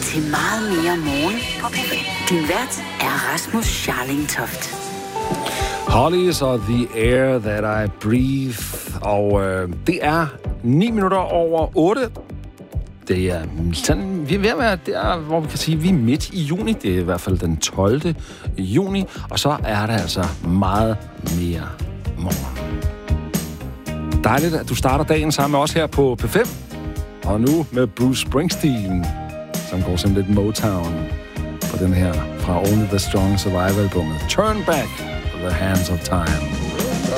til meget mere morgen på P5. Din vært er Rasmus Scharling Toft. Hollies og The Air That I Breathe. Og det er 9 minutter over 8. Det er sådan, vi er ved at være der, hvor vi kan sige, at vi er midt i juni. Det er i hvert fald den 12. juni. Og så er der altså meget mere morgen. Dejligt, at du starter dagen sammen med os her på P5. Og nu med Bruce Springsteen, som går som lidt Motown på den her fra Only the Strong Survive-albummet. Turn Back the Hands of Time.